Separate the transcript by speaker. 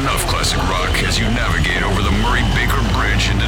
Speaker 1: enough classic rock as you navigate over the Murray Baker Bridge into